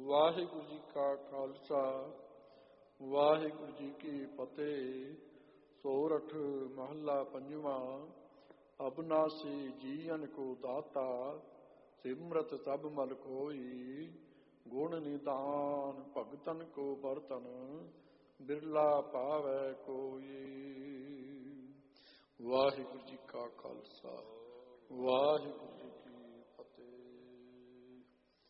ਵਾਹਿਗੁਰੂ ਜੀ ਕਾ ਖਾਲਸਾ ਵਾਹਿਗੁਰੂ ਜੀ ਕੀ ਫਤਿਹ। ਸੋਰਠ ਮਹੱਲਾ ਪੰਜਵਾਂ। ਅਬਨਾਸੀ ਜੀਅਨ ਕੋ ਦਾਤਾ ਸਿਮਰਤ ਸਭ ਮਲ ਕੋਈ। ਗੁਣ ਨਿਦਾਨ ਭਗਤਨ ਕੋ ਬਰਤਨ ਬਿਰਲਾ ਪਾਵੈ ਕੋਈ। ਵਾਹਿਗੁਰੂ ਜੀ ਕਾ ਖਾਲਸਾ ਵਾਹਿਗੁਰੂ ਜੀ ਕੀ ਫਤਿਹ।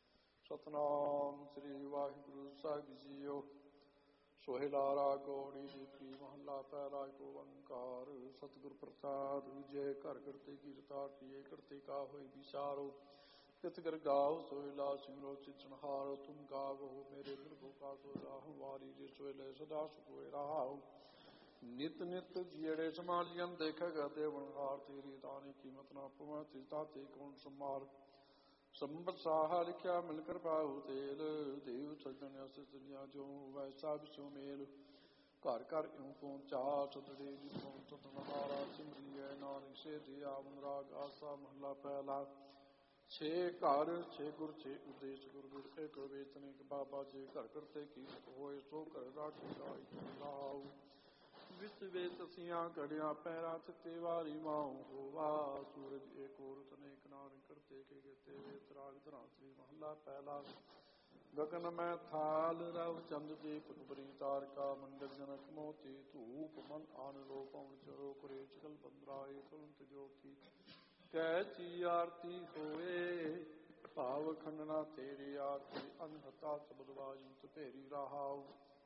ਸਤਨਾਮ ਸ੍ਰੀ ਵਾਹਿਗੁਰੂ ਸਾਹਿਬ ਜੀਓ। ਸੋਹਿਲਾਰਾ ਗੌੜੀ ਜੀ ਮਹੱਲਾ ਪਹਿਲਾ। ਏਕ ਓੰਕਾਰ ਸਤਿਗੁਰ ਪ੍ਰਸਾਦ। ਵਿਜੇ ਘਰ ਕਰਤੇ ਕੀਰਤਾ ਕੀਏ ਕਰਤੇ ਕਾ ਹੋਈ ਵਿਚਾਰੋ। ਤਿਤ ਕਰ ਗਾਓ ਸੋਹਿਲਾ ਸਿਮਰੋ ਸਿਰਜਣਹਾਰੋ। ਤੁਮ ਗਾਵੋ ਮੇਰੇ ਨਿਰਭਉ ਕਾ ਸੋਹਿਲਾ। ਵਾਰੀ ਜੇ ਸੋਹਿਲੇ ਸਦਾ ਸੁਖ ਹੋਏ ਰਹਾਉ। ਨਿਤ ਨਿਤ ਜਿਹੜੇ ਸਮਾਲੀਆਂ ਦੇਖੇਗਾ ਦੇਵਨਹਾਰ। ਤੇਰੀ ਦਾਨੀ ਕੀਮਤ ਨਾ ਪਵਾਂ ਤਿਸਦਾ ਤੇ ਕੌਣ ਸੰਮਾਰ। ਸੰਬਤ ਸਾਹਾ ਲਿਖਿਆ ਮਿਲ ਕਰ ਪਾਉ ਤੇਲ। ਦੇਵ ਸੱਜਣ ਅਸ ਦੁਨੀਆ ਜੋ ਵੈਸਾ ਵਿਸੋ ਮੇਲ। ਘਰ ਘਰ ਇਉਂ ਪਹੁੰਚਾ ਸਤਦੇ ਜਿਸੋਂ ਸਤਨਹਾਰਾ। ਸਿਮਰੀਐ ਨਾਨਕ ਸੇ ਦੇ ਆਵਨ ਰਾਗ ਆਸਾ। ਮਹੱਲਾ ਪਹਿਲਾ। ਛੇ ਘਰ ਛੇ ਗੁਰ ਛੇ ਉਦੇਸ਼। ਗੁਰ ਗੁਰ ਏਕ ਵੇਤਨ ਏਕ ਬਾਬਾ। ਜੇ ਘਰ ਕਰਤੇ ਕੀਰਤ ਹੋਏ ਸੋ ਘਰ ਰਾਖੀ ਰਾਈ ਲਾਉ। ਵਿਸ ਵੇ ਤਸੀਆਂ ਘੜਿਆ ਪੈਰਾ ਥਤੇ ਵਾਰੀ ਮਾਉ ਹੋਵਾ। ਸੂਰਜ ਏਕ ਔਰਤ ਅਨੇਕ ਨਾਨਕ ਕਰਤੇ ਕੇ ਗਤੇ ਵੇਤ ਰਾਗ ਧਰਾਤਰੀ। ਮਹੱਲਾ ਪਹਿਲਾ। ਗਗਨ ਮੈਂ ਥਾਲ ਰਵ ਚੰਦ ਦੀਪਕ ਬਰੀ ਤਾਰਕਾ। ਮੰਡਲ ਜਨਕ ਮੋਤੀ ਧੂਪ ਮਨ ਆਨ ਲੋ ਪਵਨ ਚਰੋ। ਕੁਰੇ ਚਕਲ ਬੰਦਰਾਏ ਤੁਰੰਤ ਜੋਤੀ ਕਹਿ ਚੀ ਆਰਤੀ ਹੋਏ। ਭਾਵ ਖੰਡਨਾ ਤੇਰੀ ਆਰਤੀ ਅਨਹਤਾ ਸਬਦਵਾਜਿਤ ਭੇਰੀ ਰਹਾਉ।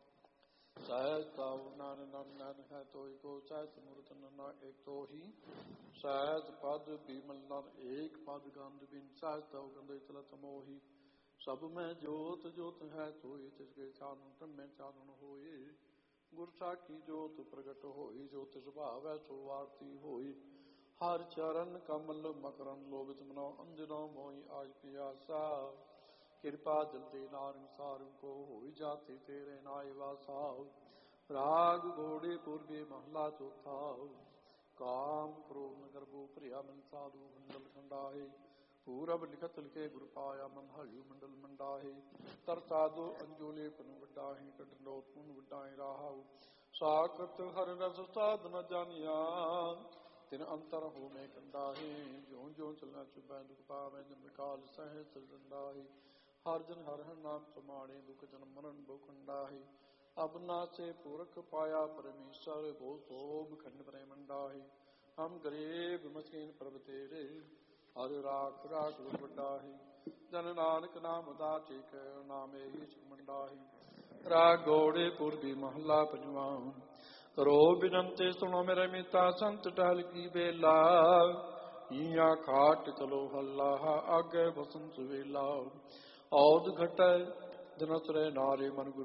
ਸਹਿਜ ਤਾਉ ਨਨ ਨਨ ਨਨ ਹੈ ਤੋਈ ਕੋ। ਸਹਿਜ ਮੂਰਤ ਨਨਾ ਏਕ ਤੋਹੀ। ਸਹਿਜ ਪਦ ਬਿਮਲ ਨਨ ਏਕ ਪਦ ਗੰਧ ਬਿਨ। ਸਹਿਜ ਤਾਉ ਗੰਧੇ ਚਲਤ ਮੋਹੀ। ਸਭ ਮੈਂ ਜੋਤ ਜੋਤ ਹੈ ਤੋਈ। ਤਿਸਕੇ ਚਾਨਣ ਤਮੈ ਚਾਨਣ ਹੋਏ। ਗੁਰ ਸਾਖੀ ਜੋਤ ਪ੍ਰਗਟ ਹੋਈ। ਜੋ ਤਿਸ ਭਾਵੈ ਸੋ ਆਰਤੀ ਹੋਈ। ਹਰ ਚਰਨ ਕਮਲ ਮਕਰਨ ਲੋਭਿਤ ਮਨੋ। ਅੰਜਨੋ ਮੋਈ ਆਜ ਪਿਆਸਾ। ਕਿਰਪਾ ਜਲਦੀ ਨਾਨਕ ਸਾਰੂ ਕੋ। ਹੋਈ ਜਾਤੀ ਤੇਰੇ ਨਾਏ ਵਾਸਾ। ਰਾਗ ਘੋੜੇ ਪੂਰਬੀ ਮਹੱਲਾ ਚੌਥਾ। ਕਾਮ ਕ੍ਰੋਧ ਗਰਭੋ ਭਰਿਆ ਮਨ ਸਾਧੂ। ਮੰਡਲ ਖੰਡਾਹੇ ਪੂਰਬ ਲਿਖਤ ਲਿਖੇ ਗੁਰ ਪਾਇਆ। ਮਨ ਹਰਿਉ ਮੰਡਲ ਮੰਡਾਹੇ। ਤਰ ਸਾਧੋ ਅੰਜੋਲੇ ਪਨ ਵੱਡਾਹੇ। ਕੱਢਨੋਤ ਪੁਨ ਵੱਡਾਹੇ ਰਾਹਾਉ। ਸਾਖਤ ਹਰ ਰਸ ਸਾਧ ਨ ਜਾਣਿਆ। ਤਿਨ ਅੰਤਰ ਹੋ ਮੈਂ ਕੰਡਾਹੇ। ਜਿਉ ਜਿਉ ਚਲਣਾ ਚੁਬੈ ਦੁਖ ਪਾਵੈ। ਜਨ ਕਾਲ ਸਹਿ ਚਲ ਦੰਡਾਹੇ। ਹਰ ਜਨ ਹਰ ਹਰ ਨਾਮ ਸਮਾਣੇ। ਦੁਖ ਜਨ ਮਰਨ ਬਹੁ ਕੰਡਾਹੇ। ਅਬਨਾਸੇ ਪੁਰਖ ਪਾਇਆ ਪਰਮੇਸ਼ਰ। ਬਹੁ ਸੋਭ ਖੰਡ ਬ੍ਰਹਿ ਮੰਡਾਹੇ। ਹਮ ਗਰੀਬ ਮਸਕੀਨ ਪ੍ਰਭ ਤੇਰੇ। ਹਰ ਰਾਖ ਰਾਖ ਗੁਰ ਵੱਡਾਹੇ। ਜਨ ਨਾਨਕ ਨਾਮ ਦਾਤੇ ਕੈ ਨਾਮੇ ਹੀ ਸੁਖ ਮੰਡਾਹੇ। ਰਾਗ ਘੋੜੇ ਪੂਰਬੀ ਮਹੱਲਾ ਪੰਜਵਾਂ। ਕਰੋ ਬਿਨੰਤੀ ਸੁਣੋ ਮੇਰੇ ਮੀਤਾ। ਸੰਤ ਟਹਿਲ ਕੀ ਬੇਲਾ। ਈਆਂ ਖਾਟ ਚਲੋ ਹੱਲਾ। ਆਗੇ ਬਸੰਤ ਵੇਲਾ। ਔਦ ਘਟੈ ਦਿਨਸ ਰਹਿ ਨਾਰੇ। ਮਨ ਗੁਰ